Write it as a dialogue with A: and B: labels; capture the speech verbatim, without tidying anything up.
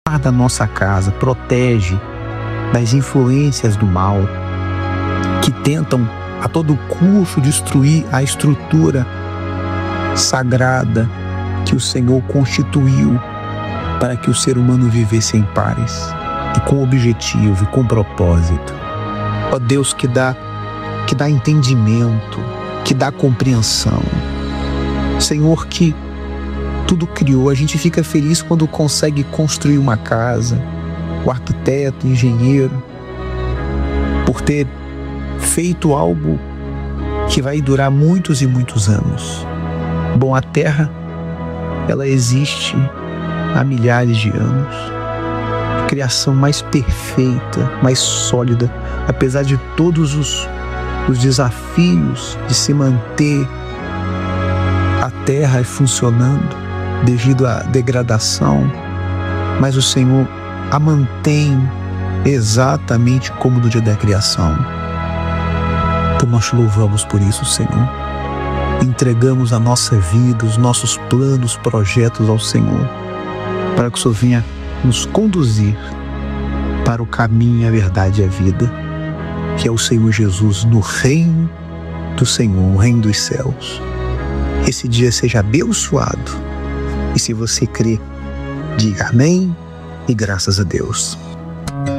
A: Guarda a nossa casa, protege das influências do mal que tentam a todo custo destruir a estrutura sagrada que o Senhor constituiu para que o ser humano vivesse em paz e com objetivo e com propósito. Ó Deus, que dá, que dá entendimento, que dá compreensão. Senhor, que tudo criou. A gente fica feliz quando consegue construir uma casa, o arquiteto, o engenheiro, por ter feito algo que vai durar muitos e muitos anos. Bom, a Terra, ela existe há milhares de anos. A criação mais perfeita, mais sólida, apesar de todos os, os desafios de se manter a Terra funcionando devido à degradação, mas o Senhor a mantém exatamente como no dia da criação. Então nós te louvamos por isso, Senhor. Entregamos a nossa vida, os nossos planos, projetos ao Senhor, para que o Senhor venha nos conduzir para o caminho, a verdade e a vida, que é o Senhor Jesus no reino do Senhor, o reino dos céus. Esse dia seja abençoado. E se você crê, diga amém e graças a Deus.